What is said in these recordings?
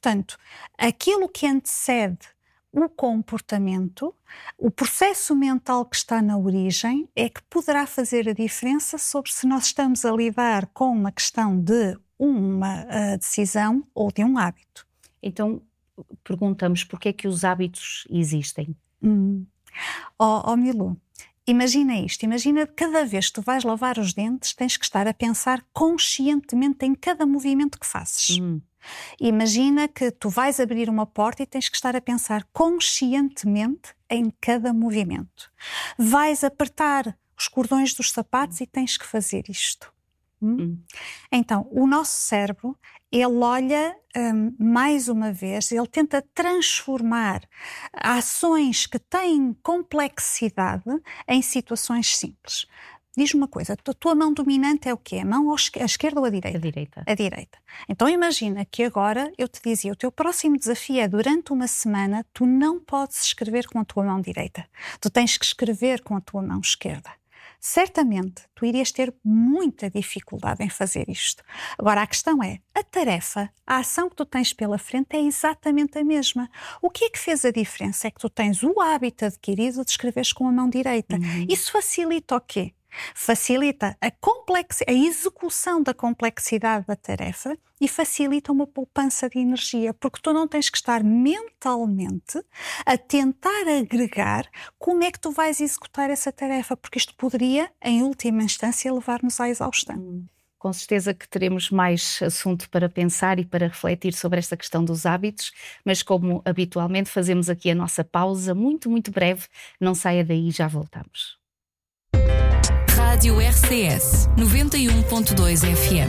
portanto, aquilo que antecede o comportamento, o processo mental que está na origem, é que poderá fazer a diferença sobre se nós estamos a lidar com uma questão de uma decisão ou de um hábito. Então, perguntamos porque é que os hábitos existem? Milu, imagina isto, imagina que cada vez que tu vais lavar os dentes tens que estar a pensar conscientemente em cada movimento que fazes. Imagina que tu vais abrir uma porta e tens que estar a pensar conscientemente em cada movimento. Vais apertar os cordões dos sapatos e tens que fazer isto. Então, o nosso cérebro, ele olha mais uma vez, ele tenta transformar ações que têm complexidade em situações simples. Diz-me uma coisa, a tua mão dominante é o quê? A mão à esquerda ou à direita? A direita. A direita. Então imagina que agora eu te dizia, o teu próximo desafio é durante uma semana tu não podes escrever com a tua mão direita. Tu tens que escrever com a tua mão esquerda. Certamente tu irias ter muita dificuldade em fazer isto. Agora a questão é, a tarefa, a ação que tu tens pela frente é exatamente a mesma. O que é que fez a diferença? É que tu tens o hábito adquirido de escreveres com a mão direita. Isso facilita o quê? Facilita a execução da complexidade da tarefa e facilita uma poupança de energia, porque tu não tens que estar mentalmente a tentar agregar como é que tu vais executar essa tarefa, porque isto poderia, em última instância, levar-nos à exaustão. Com certeza que teremos mais assunto para pensar e para refletir sobre esta questão dos hábitos, mas como habitualmente fazemos aqui a nossa pausa muito, muito breve, não saia daí, já voltamos. Rádio RCS 91.2 FM.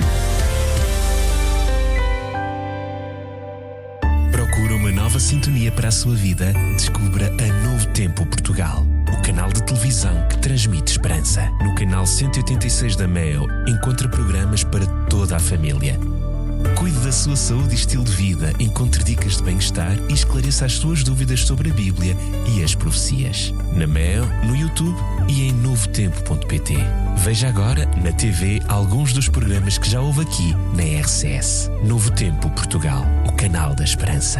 Procura uma nova sintonia para a sua vida? Descubra a Novo Tempo Portugal, o canal de televisão que transmite esperança. No canal 186 da Mel, encontra programas para toda a família. Cuide da sua saúde e estilo de vida, encontre dicas de bem-estar e esclareça as suas dúvidas sobre a Bíblia e as profecias. Na Mel, no YouTube e em novotempo.pt. Veja agora na TV alguns dos programas que já houve aqui na RCS. Novo Tempo Portugal, o canal da esperança.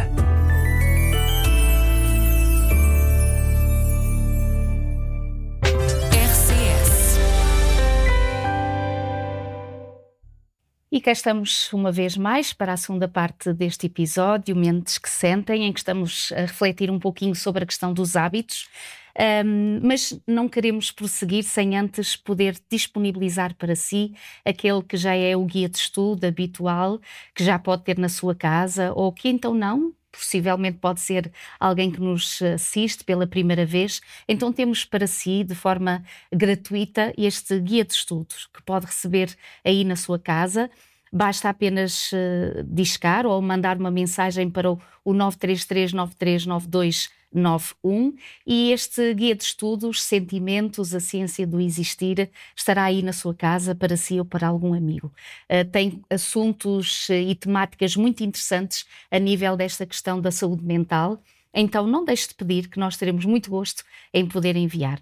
E cá estamos uma vez mais para a segunda parte deste episódio, Mentes que Sentem, em que estamos a refletir um pouquinho sobre a questão dos hábitos, mas não queremos prosseguir sem antes poder disponibilizar para si aquele que já é o guia de estudo habitual, que já pode ter na sua casa, ou que então não, possivelmente pode ser alguém que nos assiste pela primeira vez. Então temos para si, de forma gratuita, este guia de estudos que pode receber aí na sua casa. Basta apenas discar ou mandar uma mensagem para o 933939291 e este guia de estudos, Sentimentos, a Ciência do Existir, estará aí na sua casa para si ou para algum amigo. Tem assuntos e temáticas muito interessantes a nível desta questão da saúde mental. Então não deixe de pedir, que nós teremos muito gosto em poder enviar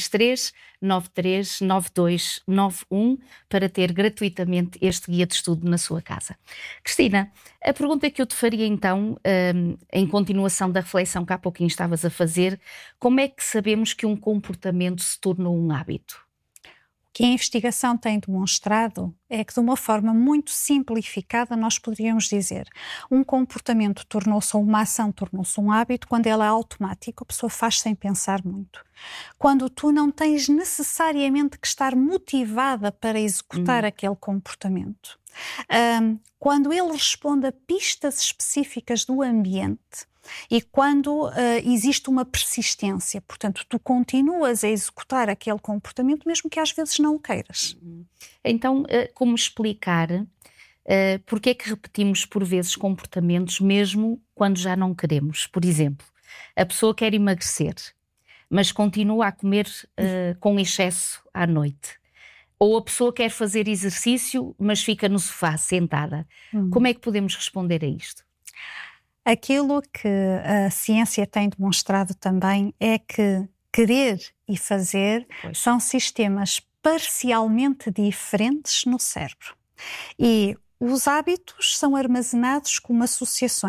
933-939291 para ter gratuitamente este guia de estudo na sua casa. Cristina, a pergunta que eu te faria então, em continuação da reflexão que há pouquinho estavas a fazer, como é que sabemos que um comportamento se tornou um hábito? O que a investigação tem demonstrado é que, de uma forma muito simplificada, nós poderíamos dizer um comportamento tornou-se, ou uma ação tornou-se um hábito quando ela é automática, a pessoa faz sem pensar muito. Quando tu não tens necessariamente que estar motivada para executar aquele comportamento. Quando ele responde a pistas específicas do ambiente, e quando existe uma persistência, portanto, tu continuas a executar aquele comportamento mesmo que às vezes não o queiras. Então, como explicar porque é que repetimos por vezes comportamentos mesmo quando já não queremos? Por exemplo, a pessoa quer emagrecer, mas continua a comer com excesso à noite. Ou a pessoa quer fazer exercício, mas fica no sofá sentada. Como é que podemos responder a isto? Aquilo que a ciência tem demonstrado também é que querer e fazer são sistemas parcialmente diferentes no cérebro. E os hábitos são armazenados como associações.